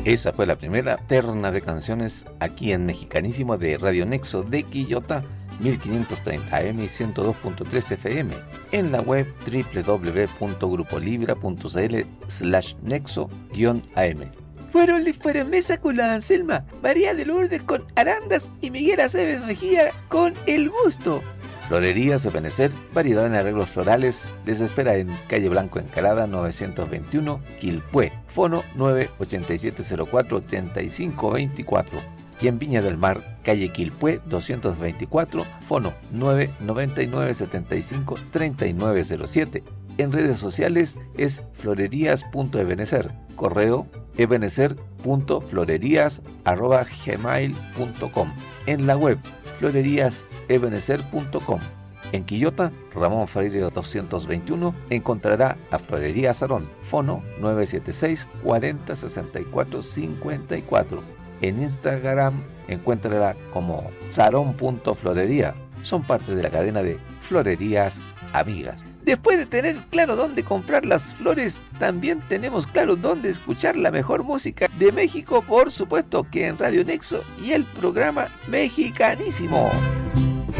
Esa fue la primera terna de canciones aquí en Mexicanísimo de Radio Nexo de Quillota, 1530 AM y 102.3 FM, en la web www.grupolibra.cl/nexo-am. Fueron Les Mesa con la Anselma, María de Lourdes con Arandas y Miguel Aceves Mejía con El Gusto. Florerías Ebenecer, variedad en arreglos florales, les espera en Calle Blanco Encalada 921, Quilpué, fono 98704-8524. Y en Viña del Mar, Calle Quilpué 224, fono 999-75-3907. En redes sociales es florerías.ebenecer, correo ebenecer.florerías@gmail.com. En la web floreríasebenecer.com. En Quillota, Ramón Freire 221, encontrará a Florería Sarón, fono 976 40 64 54. En Instagram, encuéntrala como sarón.florería. Son parte de la cadena de Florerías Amigas. Después de tener claro dónde comprar las flores, también tenemos claro dónde escuchar la mejor música de México, por supuesto que en Radio Nexo y el programa Mexicanísimo.